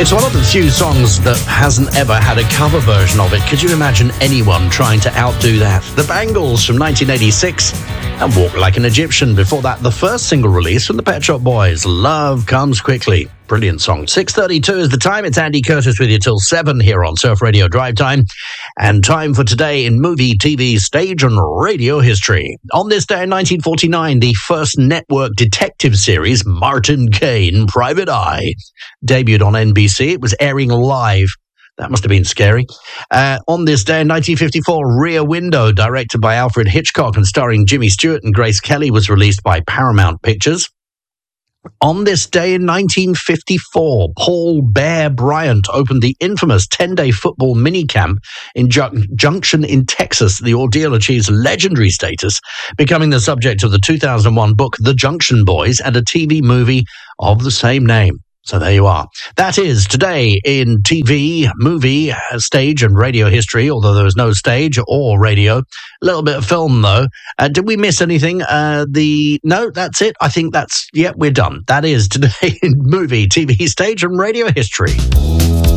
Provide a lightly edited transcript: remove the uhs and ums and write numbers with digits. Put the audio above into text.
It's one of the few songs that hasn't ever had a cover version of it. Could you imagine anyone trying to outdo that? The Bangles from 1986 and Walk Like an Egyptian. Before that, the first single release from the Pet Shop Boys, Love Comes Quickly. Brilliant song. 6:32 is the time. It's Andy Curtis with you till 7 here on Surf Radio Drive Time. And time for today in movie, TV, stage and radio history. On this day in 1949, the first network detective series, Martin Caine, Private Eye, debuted on NBC. It was airing live. That must have been scary. On this day in 1954, Rear Window, directed by Alfred Hitchcock and starring Jimmy Stewart and Grace Kelly, was released by Paramount Pictures. On this day in 1954, Paul Bear Bryant opened the infamous 10-day football minicamp in Junction in Texas. The ordeal achieves legendary status, becoming the subject of the 2001 book The Junction Boys and a TV movie of the same name. So there you are. That is today in TV, movie, stage and radio history, although there was no stage or radio. A little bit of film, though. Did we miss anything? No, that's it. I think we're done. That is today in movie, TV, stage and radio history.